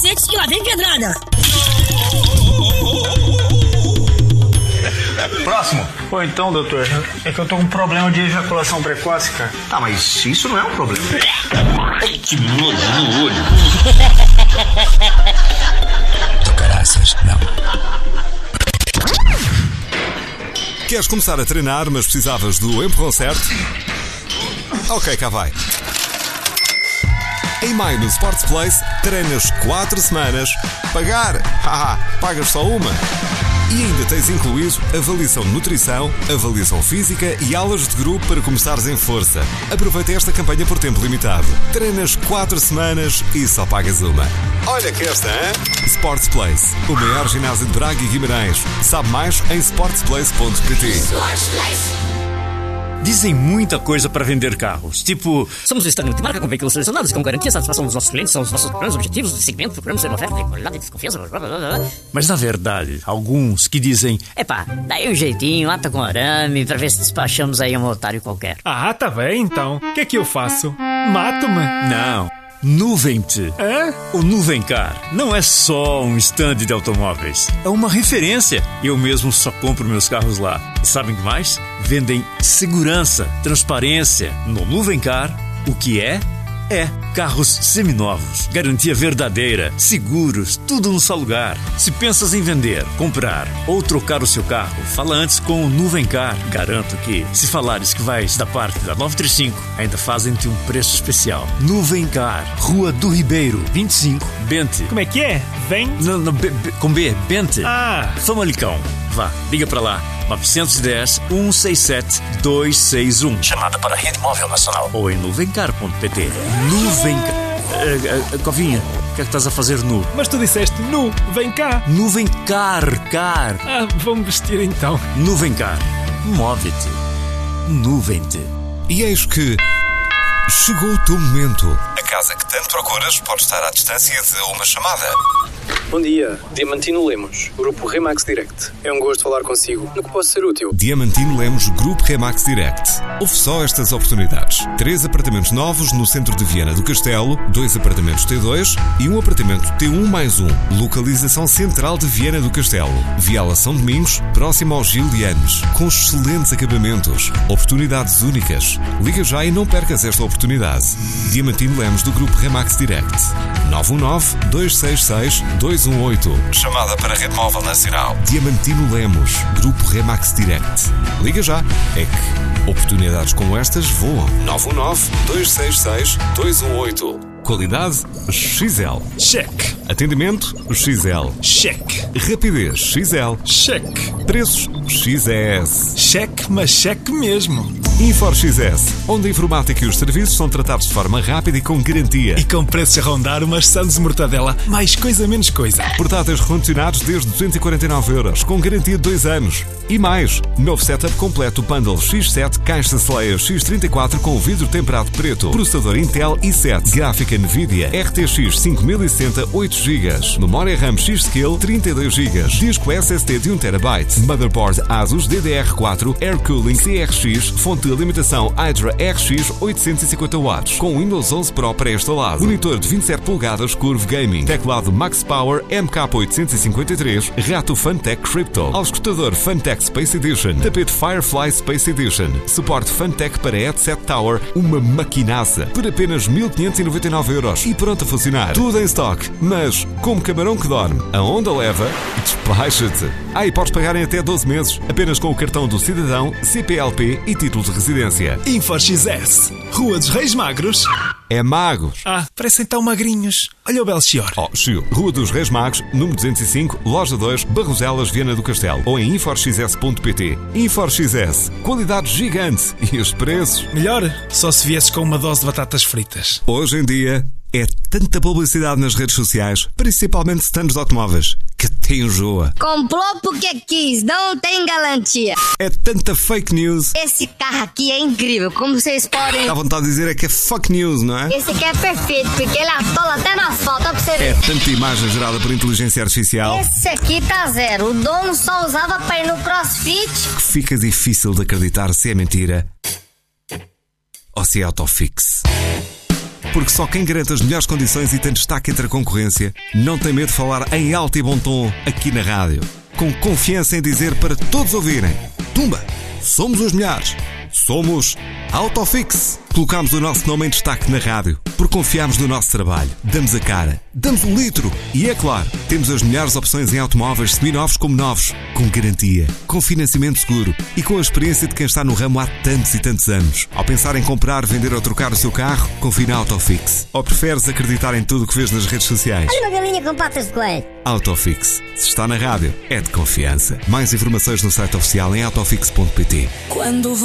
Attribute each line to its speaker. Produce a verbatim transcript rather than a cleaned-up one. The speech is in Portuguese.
Speaker 1: cacete e lá vem pedrada.
Speaker 2: Próximo.
Speaker 3: Pô, então, doutor, é que eu tô com um problema de ejaculação precoce, cara.
Speaker 2: Tá, mas isso não é um problema. Que nojo no olho.
Speaker 4: Caraças, não. Queres começar a treinar, mas precisavas do empurrão certo? Ok, cá vai. Em maio no Sports Place, treinas quatro semanas. Pagar? Haha, pagas só uma. E ainda tens incluído avaliação de nutrição, avaliação física e aulas de grupo para começares em força. Aproveita esta campanha por tempo limitado. Treinas quatro semanas e só pagas uma. Olha que esta, hein? Sports Place, o maior ginásio de Braga e Guimarães. Sabe mais em sportsplace ponto pt.
Speaker 5: Dizem muita coisa para vender carros, tipo...
Speaker 1: Somos um stand multimarca com veículos selecionados com garantia e satisfação dos nossos clientes. São os nossos planos objetivos de segmento, procuramos ser uma oferta de qualidade e desconfiança. Blá, blá, blá.
Speaker 5: Mas na verdade, alguns que dizem...
Speaker 1: Epá, daí um jeitinho, ata com arame, pra ver se despachamos aí um otário qualquer.
Speaker 6: Ah, tá bem então. O que é que eu faço? Mato-me?
Speaker 5: Não. Nuvem-te.
Speaker 6: Hã?
Speaker 5: O Nuvencar não é só um stand de automóveis. É uma referência. Eu mesmo só compro meus carros lá. E sabem o que mais? Vendem segurança, transparência. No Nuvencar, o que é? É carros seminovos, garantia verdadeira, seguros, tudo no só lugar. Se pensas em vender, comprar ou trocar o seu carro, fala antes com o Nuvencar. Garanto que, se falares que vais da parte da novecentos e trinta e cinco, ainda fazem-te um preço especial. Nuvencar, Rua do Ribeiro, vinte e cinco, Bente.
Speaker 6: Como é que é? Vem?
Speaker 5: Não, não, B, B, com B, Bente.
Speaker 6: Ah.
Speaker 5: Famalicão. Vá, liga pra lá. nove um zero, um seis sete, dois seis um.
Speaker 4: Chamada para a Rede Móvel Nacional.
Speaker 5: Ou em nuvencar ponto pt. Nuvencar. Uh, uh, Covinha, o que é que estás a fazer nu?
Speaker 6: Mas tu disseste nu, vem cá.
Speaker 5: Nuvencar, car.
Speaker 6: Ah, vou-me vestir então.
Speaker 5: Nuvencar. Move-te. Nuvem-te.
Speaker 4: E eis que chegou o teu momento. A casa que tanto procuras pode estar à distância de uma chamada.
Speaker 7: Bom dia, Diamantino Lemos, Grupo Remax Direct. É um gosto falar consigo. No que posso ser útil?
Speaker 4: Diamantino Lemos, Grupo Remax Direct. Houve só estas oportunidades. Três apartamentos novos no centro de Viana do Castelo, dois apartamentos T dois e um apartamento T um mais um. Localização central de Viana do Castelo. Viala São Domingos, próximo aos Gilianes. Com excelentes acabamentos. Oportunidades únicas. Liga já e não percas esta oportunidade. Diamantino Lemos, do Grupo Remax Direct. nove um nove, dois seis seis, dois um oito. Chamada para a Rede Móvel Nacional. Diamantino Lemos, Grupo Remax Direct. Liga já. É que oportunidades como estas voam. nove um nove, dois seis seis, dois um oito. Qualidade X L.
Speaker 6: Check.
Speaker 4: Atendimento X L.
Speaker 6: Check.
Speaker 4: Rapidez X L.
Speaker 6: Check.
Speaker 4: Preços X S.
Speaker 6: Check, mas check mesmo.
Speaker 4: InfoX S, onde a informática e os serviços são tratados de forma rápida e com garantia.
Speaker 6: E com preços a rondar umas sandes mortadela, mais coisa menos coisa.
Speaker 4: Portáteis recondicionados desde duzentos e quarenta e nove euros, com garantia de dois anos. E mais, novo setup completo bundle X sete, caixa Slayer X trinta e quatro com vidro temperado preto, processador Intel i sete, gráfica Nvidia, R T X cinco mil e sessenta, oito gigas, memória RAM X-Skill trinta e dois gigas, disco S S D de um terabyte, motherboard Asus D D R quatro, Air Cooling C R X, fonte de alimentação Hydra R X oitocentos e cinquenta watts, com Windows onze Pro pré-instalado, monitor de vinte e sete polegadas Curve Gaming, teclado Max Power M K oitocentos e cinquenta e três, rato Funtech Crypto, auscultador Funtech Space Edition, tapete Firefly Space Edition, suporte Funtech para Headset Tower, uma maquinaça, por apenas mil quinhentos e noventa e nove euros e pronto a funcionar. Tudo em stock, mas como camarão que dorme, a onda leva, despacha-te. Ah, e podes pagar em até doze meses, apenas com o cartão do cidadão, C P L P e título de residência.
Speaker 6: InfoX S, Rua dos Reis Magros.
Speaker 4: É magos.
Speaker 6: Ah, parecem tão magrinhos. Olha o Belchior.
Speaker 4: Oh, Chiu. Rua dos Reis Magos, número duzentos e cinco, loja dois, Barroselas, Viana do Castelo. Ou em inforx s ponto pt. InfoX S. Qualidade gigante. E os preços?
Speaker 6: Melhor, só se viesses com uma dose de batatas fritas.
Speaker 4: Hoje em dia, é tanta publicidade nas redes sociais, principalmente stands de automóveis, que te enjoa.
Speaker 8: Comprou porque quis, não tem garantia.
Speaker 4: É tanta fake news.
Speaker 8: Esse carro aqui é incrível, como vocês podem...
Speaker 4: Dá vontade de dizer é que é fuck news, não é?
Speaker 8: Esse aqui é perfeito, porque ele atola até no asfalto, ó pra você ver.
Speaker 4: É tanta imagem gerada por inteligência artificial.
Speaker 8: Esse aqui tá zero, o dono só usava pra ir no CrossFit.
Speaker 4: Que fica difícil de acreditar se é mentira ou se é autofix. Porque só quem garante as melhores condições e tem destaque entre a concorrência não tem medo de falar em alto e bom tom aqui na rádio. Com confiança em dizer para todos ouvirem: Tumba, somos os melhores. Somos Autofix. Colocamos o nosso nome em destaque na rádio porque confiamos no nosso trabalho. Damos a cara, damos o litro e, é claro, temos as melhores opções em automóveis, seminovos como novos, com garantia, com financiamento seguro e com a experiência de quem está no ramo há tantos e tantos anos. Ao pensar em comprar, vender ou trocar o seu carro, confie na Autofix. Ou preferes acreditar em tudo o que vês nas redes sociais?
Speaker 8: Olha uma galinha com patas de coelho.
Speaker 4: Autofix. Se está na rádio, é de confiança. Mais informações no site oficial em autofix ponto pt.
Speaker 9: Quando